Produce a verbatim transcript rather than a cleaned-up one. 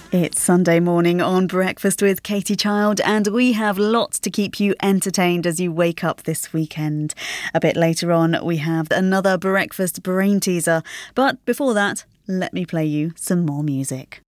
It's Sunday morning on Breakfast with Katie Child, and we have lots to keep you entertained as you wake up this weekend. A bit later on, we have another breakfast brain teaser. But before that, let me play you some more music.